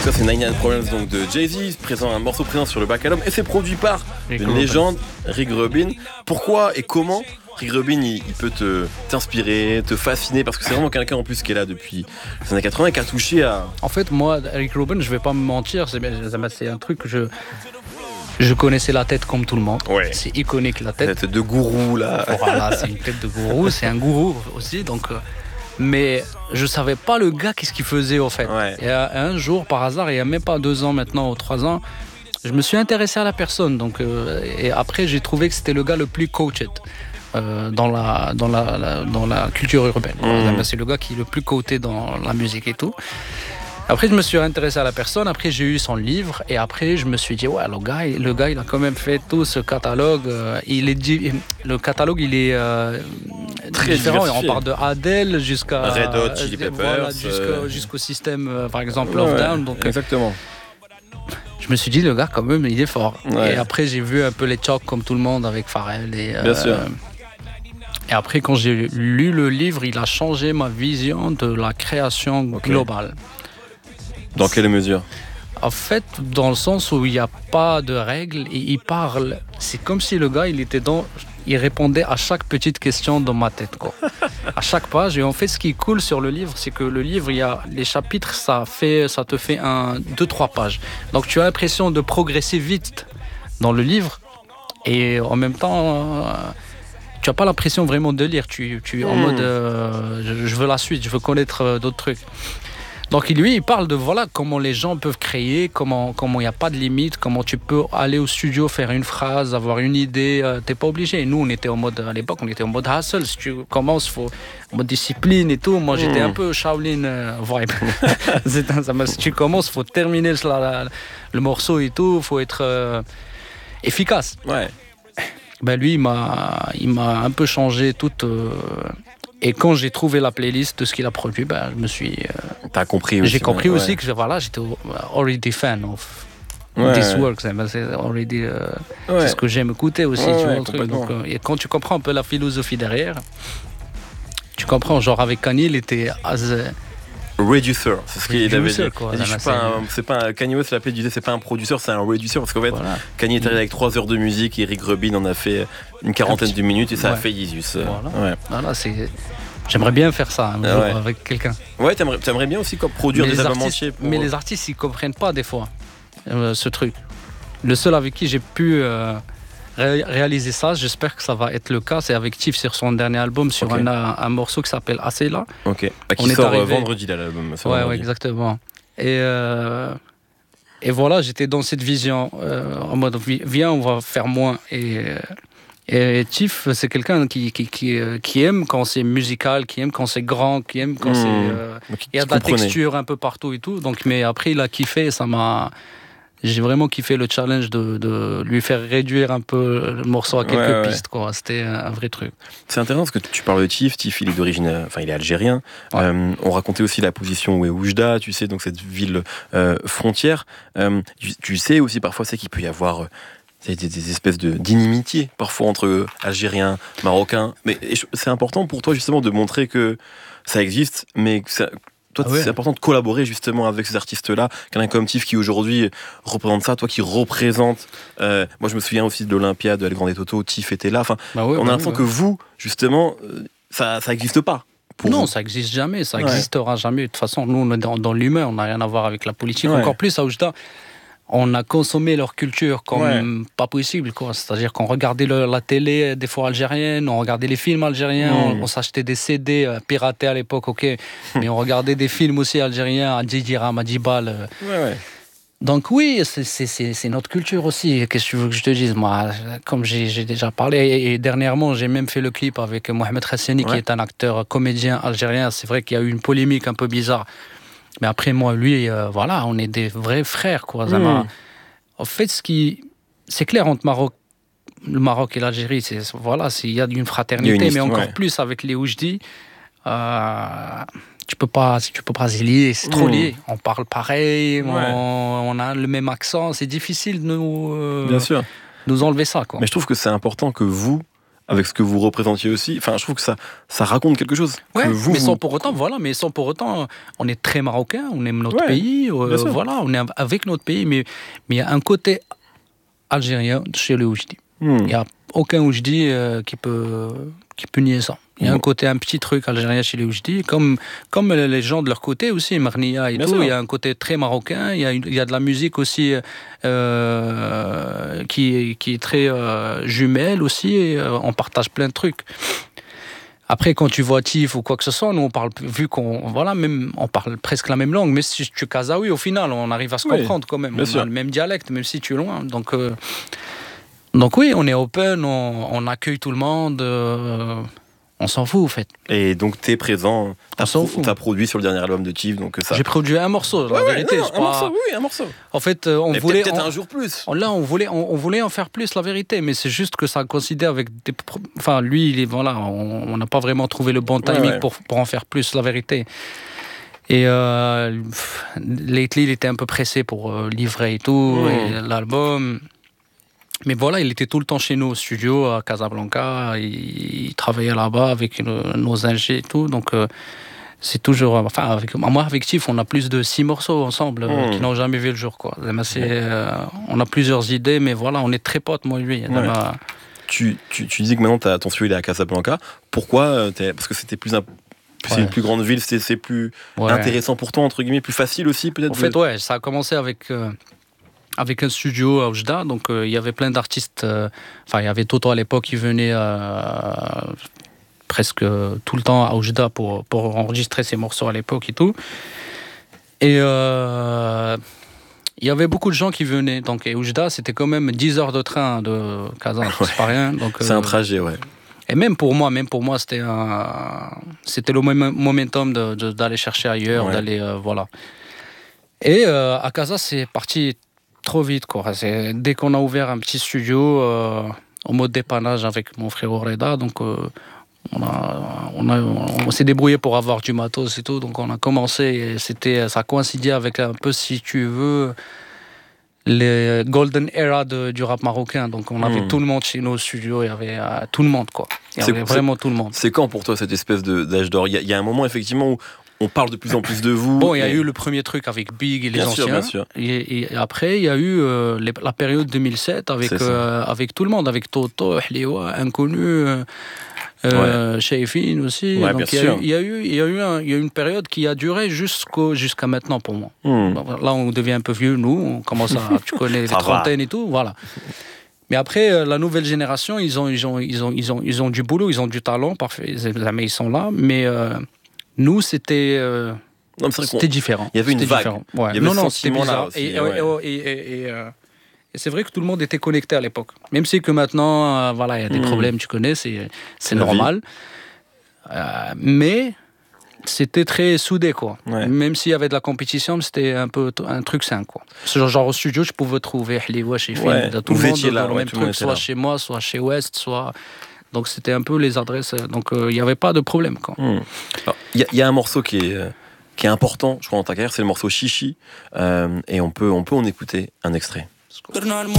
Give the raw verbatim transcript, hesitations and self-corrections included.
Ça c'est ninety-nine Problems donc de Jay-Z, présent un morceau présent sur le Back Album et c'est produit par Rick une Rubin. légende, Rick Rubin. Pourquoi et comment Rick Rubin il, il peut te t'inspirer, te fasciner parce que c'est vraiment quelqu'un en plus qui est là depuis les années quatre-vingts et qui a touché à. En fait, moi, Rick Rubin, je vais pas me mentir, c'est, c'est un truc que je. Je connaissais la tête comme tout le monde. Ouais. C'est iconique la tête. La tête de gourou là. Voilà, c'est une tête de gourou, c'est un gourou aussi donc. Euh... Mais je savais pas le gars qu'est-ce qu'il faisait au fait. Ouais. Et un jour, par hasard, il y a même pas deux ans maintenant ou trois ans, je me suis intéressé à la personne. Donc, euh, et après, j'ai trouvé que c'était le gars le plus coached euh, dans la dans la, la dans la culture urbaine. Mmh. C'est le gars qui est le plus coté dans la musique et tout. Après, je me suis intéressé à la personne. Après, j'ai eu son livre. Et après, je me suis dit, ouais, le gars, le gars il a quand même fait tout ce catalogue. Euh, il est, le catalogue, il est euh, très différent. On parle de Adele jusqu'à Red Hot Chili Peppers. Voilà, jusqu'au, euh... jusqu'au système, euh, par exemple, Love Down. Ouais, donc, exactement. Je me suis dit, le gars, quand même, il est fort. Ouais. Et après, j'ai vu un peu les chocs comme tout le monde avec Pharrell. Et, Bien euh, sûr. Et après, quand j'ai lu le livre, il a changé ma vision de la création okay. globale. Dans quelle mesure ? En fait, dans le sens où il n'y a pas de règles, et il parle. C'est comme si le gars, il était dans, il répondait à chaque petite question dans ma tête, quoi. À chaque page. Et en fait, ce qui est cool sur le livre, c'est que le livre, il y a les chapitres, ça fait, ça te fait un, deux, trois pages. Donc, tu as l'impression de progresser vite dans le livre, et en même temps. Euh, tu n'as pas l'impression vraiment de lire. Tu, tu es en mmh. mode, euh, je, je veux la suite, je veux connaître euh, d'autres trucs. Donc lui, il parle de voilà comment les gens peuvent créer, comment comment il n'y a pas de limite, comment tu peux aller au studio, faire une phrase, avoir une idée, euh, t'es pas obligé. Nous, on était en mode, à l'époque, on était en mode hustle. Si tu commences, faut en mode discipline et tout. Moi, j'étais mmh. un peu Shaolin euh, vibe. Si tu commences, faut terminer la, la, le morceau et tout, faut être euh, efficace. Ouais. Ben lui, il m'a, il m'a un peu changé toute. Euh, Et quand j'ai trouvé la playlist de ce qu'il a produit, ben, je me suis. Euh, T'as compris aussi. J'ai compris ouais. aussi que voilà, j'étais already fan of ouais, this ouais. work. C'est, already, euh, ouais. c'est ce que j'aime écouter aussi. Ouais, tu vois, ouais, le truc. Donc, euh, et quand tu comprends un peu la philosophie derrière, tu comprends. Genre avec Kanye, il était as a reducer, c'est ce qu'il avait dit. Quoi, il dit je suis pas un, c'est pas un, Kanye West l'appelait, il disait c'est pas un producteur, c'est un reducer parce qu'en fait voilà. Kanye est arrivé avec trois heures de musique et Rick Rubin en a fait une quarantaine de minutes et ça ouais. a fait Yeezus. Voilà. Ouais. Voilà, c'est. J'aimerais bien faire ça un jour ouais. avec quelqu'un. Ouais, t'aimerais, t'aimerais bien aussi comme produire mais des albums entiers. Pour... Mais les artistes, ils comprennent pas des fois euh, ce truc. Le seul avec qui j'ai pu euh, ré- réaliser ça, j'espère que ça va être le cas, c'est avec Tiff sur son dernier album, sur okay. un, un morceau qui s'appelle Assez là. Ok. Bah, qui On sort arrivé... vendredi là, l'album. Ouais, ouais, exactement. Et euh, et voilà, j'étais dans cette vision euh, en mode viens, on va faire moins et euh, Et Tiff, c'est quelqu'un qui, qui, qui, qui aime quand c'est musical, qui aime quand c'est grand, qui aime quand mmh. c'est. Euh, il y a de la texture un peu partout et tout. Donc, mais après, il a kiffé, ça m'a. J'ai vraiment kiffé le challenge de, de lui faire réduire un peu le morceau à quelques ouais, pistes, ouais. quoi. C'était un vrai truc. C'est intéressant parce que tu parles de Tiff. Tiff, il est d'origine. Enfin, il est algérien. Ouais. Euh, on racontait aussi la position où est Oujda, tu sais, donc cette ville euh, frontière. Euh, tu, tu sais aussi parfois, c'est qu'il peut y avoir. C'est des, des espèces de, d'inimitié parfois entre Algériens, Marocains. Mais c'est important pour toi justement de montrer que ça existe, mais que ça, toi, ah ouais. c'est important de collaborer justement avec ces artistes-là. Quelqu'un comme Tiff qui aujourd'hui représente ça, toi qui représente. Euh, moi, je me souviens aussi de l'Olympiade, de El Grande Toto, Tiff était là. Enfin, bah ouais, on a bah l'impression ouais. que vous, justement, ça, ça n'existe pas. Non, vous. ça n'existe jamais, ça n'existera ouais. jamais. De toute façon, nous, on est dans, dans l'humain, on n'a rien à voir avec la politique. Ouais. Encore plus à Oujda. On a consommé leur culture comme ouais. pas possible, quoi. C'est-à-dire qu'on regardait le, la télé des fois algérienne, on regardait les films algériens, mmh. on, on s'achetait des C D euh, piratés à l'époque, ok, mais on regardait des films aussi algériens, Adjidira, Madjibal. Euh. Ouais, ouais. Donc oui, c'est, c'est, c'est, c'est notre culture aussi. Qu'est-ce que tu veux que je te dise ? Moi, comme j'ai, j'ai déjà parlé, et, et dernièrement, j'ai même fait le clip avec Mohamed Hassani, ouais. qui est un acteur comédien algérien. C'est vrai qu'il y a eu une polémique un peu bizarre. Mais après, moi, lui, euh, voilà, on est des vrais frères, quoi. Mmh. En fait, ce qui... c'est clair entre Maroc, le Maroc et l'Algérie, c'est, voilà, c'est, il y a une fraternité, une mais encore ouais. plus avec les Oujdi. Euh, tu peux pas, tu peux pas se lier, c'est trop mmh. lié. On parle pareil, ouais. on, on a le même accent, c'est difficile de nous, euh, Bien sûr. nous enlever ça, quoi. Mais je trouve que c'est important que vous, avec ce que vous représentiez aussi. Enfin, je trouve que ça, ça raconte quelque chose. Ouais, que vous, mais sans vous... pour autant, voilà, mais sans pour autant, on est très marocain, on aime notre Ouais, pays, euh, voilà, on est avec notre pays, mais mais il y a un côté algérien chez le Oujdi. Hmm. Il n'y a aucun Oujdi euh, qui peut qui peut nier ça. Il y a un côté, un petit truc algérien chez les Oujdi, comme, comme les gens de leur côté aussi, Marnia et Bien tout. sûr. Il y a un côté très marocain, il y a, il y a de la musique aussi euh, qui, qui est très euh, jumelle aussi, et, euh, on partage plein de trucs. Après, quand tu vois Tif ou quoi que ce soit, nous on parle, vu qu'on voilà, même, on parle presque la même langue, mais si tu es kazaoui, au final, on arrive à se oui, comprendre quand même. Bien on sûr. a le même dialecte, même si tu es loin. Donc, euh, donc oui, on est open, on, on accueille tout le monde. Euh, On s'en fout, en fait. Et donc, t'es présent, t'as, s'en pro- fout. t'as produit sur le dernier album de Tif, donc ça... J'ai produit un morceau, la ouais, vérité. ouais, non, c'est un pas... morceau, oui, un morceau. En fait, euh, on Et voulait... peut-être on... un jour plus. Là, on voulait, on, on voulait en faire plus, la vérité, mais c'est juste que ça coïncidait avec des... Enfin, lui, il est, voilà, on n'a pas vraiment trouvé le bon timing ouais, ouais. Pour, pour en faire plus, la vérité. Et euh, lately, il était un peu pressé pour euh, livrer et tout, Mmh. et l'album... Mais voilà, il était tout le temps chez nous au studio à Casablanca. Il, il travaillait là-bas avec le, nos ingés et tout. Donc, euh, c'est toujours. Enfin, avec, moi, avec Tif, on a plus de six morceaux ensemble Mmh. euh, qui n'ont jamais vu le jour, quoi. C'est, euh, on a plusieurs idées, mais voilà, on est très potes, moi et lui. Ouais. Ma... Tu, tu, tu dis que maintenant, t'as, ton studio il est à Casablanca. Pourquoi t'es, parce que c'était plus. Un... C'est Ouais. une plus grande ville, c'est, c'est plus Ouais. intéressant pour toi, entre guillemets, plus facile aussi, peut-être En de... fait, ouais, ça a commencé avec. Euh, avec un studio à Oujda, donc il euh, y avait plein d'artistes. Enfin, euh, il y avait Toto à l'époque qui venait euh, presque tout le temps à Oujda pour, pour enregistrer ses morceaux à l'époque et tout. Et il euh, y avait beaucoup de gens qui venaient. Donc, et Oujda, c'était quand même dix heures de train de Kazan, ouais. C'est pas rien. Donc, c'est euh, un trajet, ouais. Et même pour moi, même pour moi, c'était un, c'était le momentum de, de, d'aller chercher ailleurs, ouais. d'aller, euh, voilà. Et euh, à Casa, c'est parti trop vite, quoi. C'est, dès qu'on a ouvert un petit studio euh, en mode dépannage avec mon frère Reda, donc euh, on, a, on, a, on s'est débrouillé pour avoir du matos et tout, donc on a commencé, et c'était, ça coïncidait avec un peu, si tu veux, les golden era de, du rap marocain. Donc on avait mmh. tout le monde chez nous au studio, il y avait euh, tout le monde, quoi. Il y avait c'est, vraiment tout le monde. C'est quand pour toi cette espèce de, d'âge d'or ? Il y, y a un moment effectivement où on parle de plus en plus de vous. Bon, il y a et... eu le premier truc avec Big et les bien anciens. Sûr, bien sûr. Et, et après, il y a eu euh, les, la période deux mille sept avec, euh, avec tout le monde, avec Toto, Hliwa, Inconnu, euh, ouais. Shaifin aussi. Ouais, donc il y, il y a eu, il y a eu, un, il y a eu une période qui a duré jusqu'au, jusqu'à maintenant pour moi. Hmm. Là, on devient un peu vieux, nous. On commence à, tu connais, les trentaines et tout, voilà. Mais après, la nouvelle génération, ils ont, ils ont, ils ont, ils ont, ils ont du boulot, ils ont du talent, parfait. Mais ils sont là, mais euh, nous, c'était. Euh, Non, c'était différent. Il y avait une c'était vague. Ouais. Il y avait non, non, c'était bizarre. Aussi, et, ouais. et, et, et, et, euh, et c'est vrai que tout le monde était connecté à l'époque. Même si que maintenant, euh, voilà, il y a des mmh. problèmes, tu connais, c'est, c'est normal. Euh, mais c'était très soudé, quoi. Ouais. Même s'il y avait de la compétition, c'était un peu un truc sain, quoi. Genre, genre au studio, je pouvais trouver Hliwa, chez Film, ouais. tout le monde là, dans le ouais, même truc, soit là. chez moi, soit chez West, soit... Donc c'était un peu les adresses. Donc il euh, n'y avait pas de problème, quoi. Il mmh. y, y a un morceau qui est... Euh... qui est important, je crois, dans ta carrière, c'est le morceau Chichi, euh, et on peut, on peut en écouter un extrait. Tornar